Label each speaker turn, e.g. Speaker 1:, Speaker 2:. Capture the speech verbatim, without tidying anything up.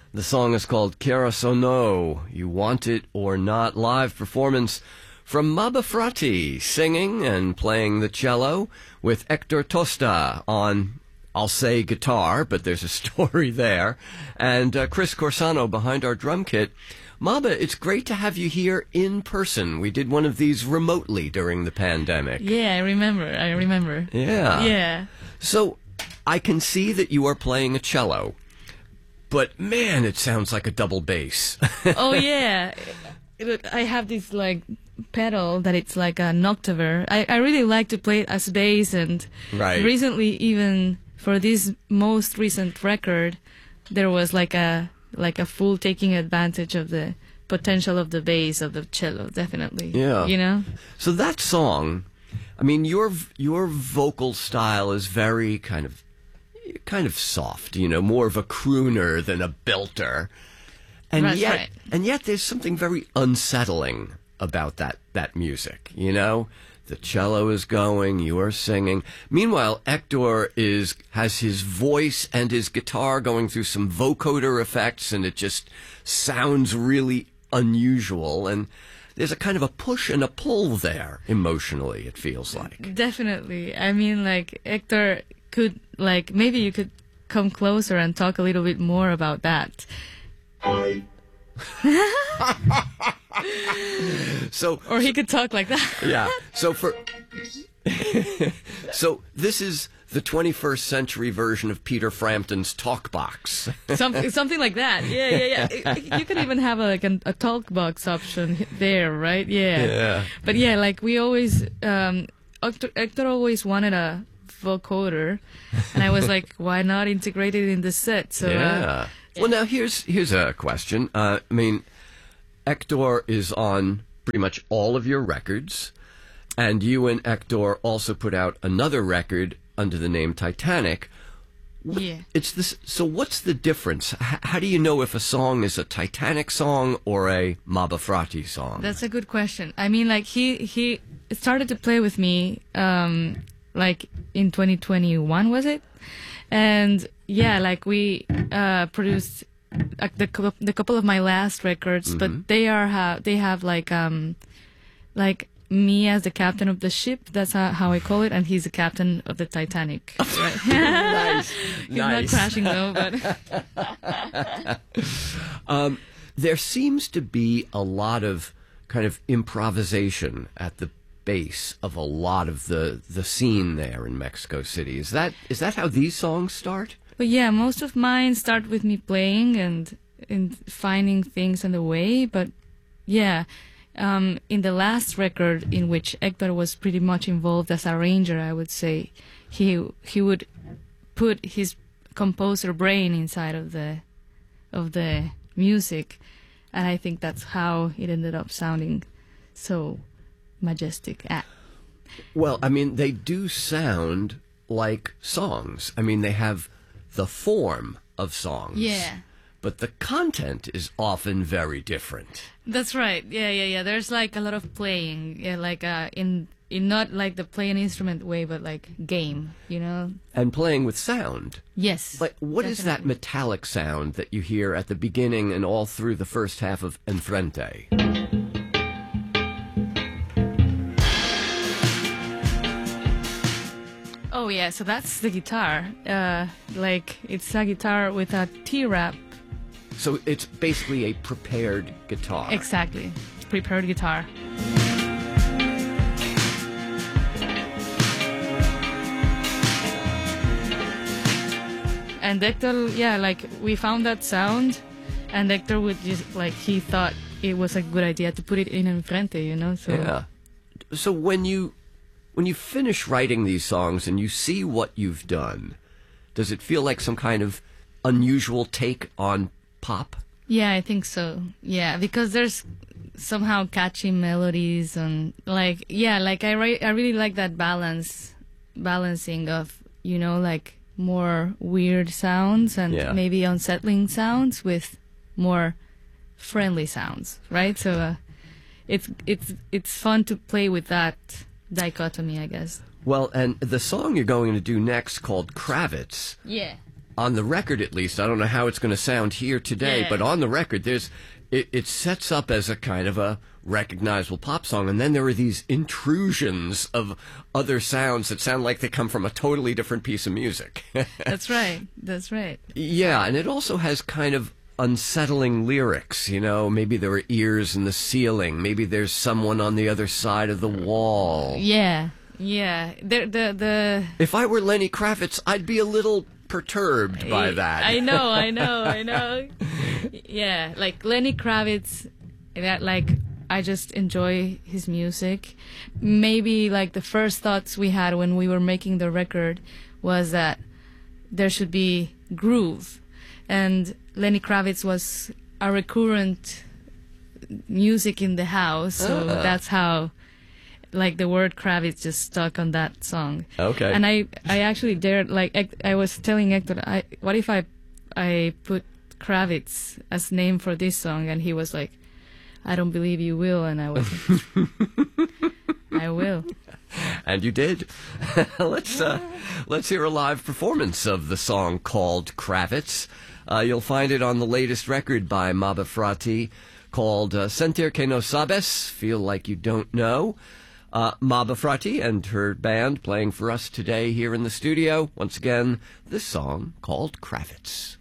Speaker 1: The song is called Quieras o No, You Want It or Not, live performance from Maba Frati, singing and playing the cello, with Hector Tosta on, I'll say guitar, but there's a story there, and uh, Chris Corsano behind our drum kit. Maba, it's great to have you here in person. We did one of these remotely during the pandemic.
Speaker 2: Yeah, I remember. I remember.
Speaker 1: Yeah.
Speaker 2: Yeah.
Speaker 1: So I can see that you are playing a cello, but man, it sounds like a double bass.
Speaker 2: Oh, yeah. Look, I have this, like, pedal that it's like an octaver. I, I really like to play it as bass, and
Speaker 1: Right.
Speaker 2: recently, even for this most recent record, there was like a like a full taking advantage of the potential of the bass of the cello, definitely.
Speaker 1: Yeah.
Speaker 2: You know?
Speaker 1: So that song, I mean, your your vocal style is very kind of kind of soft, you know, more of a crooner than a belter. And
Speaker 2: That's
Speaker 1: yet
Speaker 2: right.
Speaker 1: and yet there's something very unsettling about that that music, you know? The cello is going, you are singing. Meanwhile, Hector is has his voice and his guitar going through some vocoder effects, and it just sounds really unusual. And there's a kind of a push and a pull there emotionally, it feels like.
Speaker 2: Definitely. I mean, like, Hector could, like, maybe you could come closer and talk a little bit more about that.
Speaker 1: So,
Speaker 2: Or he could talk like that.
Speaker 1: yeah. So for so this is the twenty-first century version of Peter Frampton's talk box.
Speaker 2: Something, something like that. Yeah, yeah, yeah. You could even have a, like a, a talk box option there, right? Yeah.
Speaker 1: Yeah.
Speaker 2: But yeah, like we always, um, Hector, Hector always wanted a vocoder, and I was like, why not integrate it in the set? So,
Speaker 1: Yeah.
Speaker 2: uh,
Speaker 1: Well, now here's here's a question. Uh, I mean, Hector is on pretty much all of your records, and you and Hector also put out another record under the name Titanic. What-
Speaker 2: yeah.
Speaker 1: It's this. So, what's the difference? H- how do you know if a song is a Titanic song or a Maba Frati song?
Speaker 2: That's a good question. I mean, like he he started to play with me, um, like in twenty twenty-one, was it? And yeah, like we uh, produced uh, the cou- the couple of my last records,
Speaker 1: Mm-hmm.
Speaker 2: but they are ha- they have like um like me as the captain of the ship. That's how, how I call it, and he's the captain of the Titanic. Right?
Speaker 1: Nice.
Speaker 2: He's
Speaker 1: Nice.
Speaker 2: not crashing though, but
Speaker 1: Um, there seems to be a lot of kind of improvisation at the base of a lot of the, the scene there in Mexico City. Is that is that how these songs start?
Speaker 2: But yeah, most of mine start with me playing and and finding things on the way. But yeah, um, in the last record, in which Hector was pretty much involved as arranger, I would say he he would put his composer brain inside of the of the music, and I think that's how it ended up sounding so majestic. Ah.
Speaker 1: Well, I mean, they do sound like songs. I mean, they have the form of songs.
Speaker 2: Yeah.
Speaker 1: But the content is often very different.
Speaker 2: That's right. Yeah, yeah, yeah. There's like a lot of playing. Yeah, like uh, in in not like the play an instrument way, but like game. You know.
Speaker 1: And playing with sound.
Speaker 2: Yes.
Speaker 1: Like, what is that
Speaker 2: definitely.
Speaker 1: metallic sound that you hear at the beginning and all through the first half of Enfrente?
Speaker 2: Oh yeah. So that's the guitar. Uh, like it's a guitar with a T-rap.
Speaker 1: So it's basically a prepared guitar.
Speaker 2: Exactly. Prepared guitar. And Hector, yeah, like we found that sound, and Hector would just like he thought it was a good idea to put it in Enfrente, you know. So
Speaker 1: Yeah. So when you when you finish writing these songs and you see what you've done, does it feel like some kind of unusual take on pop?
Speaker 2: yeah, I think so. Yeah, because there's somehow catchy melodies and like yeah, like I re- I really like that balance balancing of, you know, like more weird sounds and
Speaker 1: Yeah.
Speaker 2: maybe unsettling sounds with more friendly sounds, right? So uh, it's it's it's fun to play with that dichotomy, I guess.
Speaker 1: Well, and the song you're going to do next, called Kravitz,
Speaker 2: Yeah.
Speaker 1: on the record at least, I don't know how it's going to sound here today,
Speaker 2: Yeah.
Speaker 1: but on the record, there's it, it sets up as a kind of a recognizable pop song, and then there are these intrusions of other sounds that sound like they come from a totally different piece of music.
Speaker 2: That's right. That's right.
Speaker 1: Yeah, and it also has kind of unsettling lyrics, you know, maybe there are ears in the ceiling, maybe there's someone on the other side of the wall.
Speaker 2: Yeah. Yeah. The the the
Speaker 1: If I were Lenny Kravitz, I'd be a little perturbed by that.
Speaker 2: I know, I know, I know. Yeah, like Lenny Kravitz, that like I just enjoy his music. Maybe like the first thoughts we had when we were making the record was that there should be groove, and Lenny Kravitz was a recurrent music in the house, so
Speaker 1: Ah.
Speaker 2: that's how like the word Kravitz just stuck on that song.
Speaker 1: Okay.
Speaker 2: And I, I actually dared, like, Hec- I was telling Hector, I, what if I, I put Kravitz as name for this song? And he was like, I don't believe you will. And I was like, I will.
Speaker 1: And you did. let's uh, let's hear a live performance of the song called Kravitz. Uh, you'll find it on the latest record by Maba Frati called uh, Sentir que no sabes, Feel Like You Don't Know. Uh, Maba Frati and her band playing for us today here in the studio. Once again, this song called Kravitz.